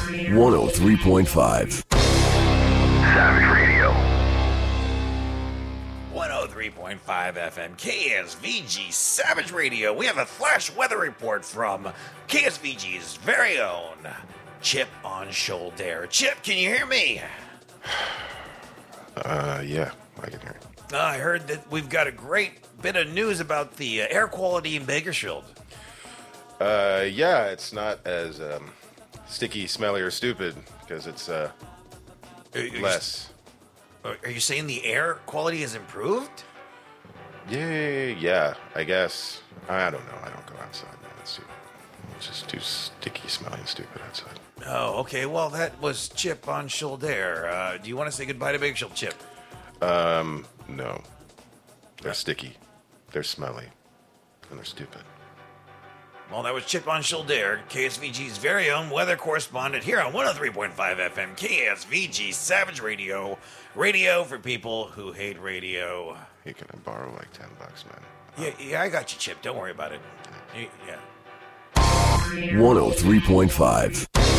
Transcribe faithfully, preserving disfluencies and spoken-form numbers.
one oh three point five. Savage Radio. one oh three point five F M, K S V G Savage Radio. We have a flash weather report from K S V G's very own Chip on Shoulder. Chip, can you hear me? Uh, yeah, I can hear you. Uh, I heard that we've got a great bit of news about the uh, air quality in Bakersfield. Uh, yeah, it's not as um, sticky, smelly, or stupid because it's uh, Are you- less. Are you saying the air quality has improved? Yeah, yeah, I guess. I don't know. I don't go outside, man. It's, too, it's just too sticky, smelly, and stupid outside. Oh, okay. Well, that was Chip on Shoulder. Uh, do you want to say goodbye to Bakersfield, Chip? Um, no. They're sticky. They're smelly. And they're stupid. Well, that was Chip on Shoulder, K S V G's very own weather correspondent here on one oh three point five F M, K S V G Savage Radio. Radio for people who hate radio. Hey, can I borrow like ten bucks, man? Yeah, yeah, I got you, Chip. Don't worry about it. Y- Yeah. one oh three point five.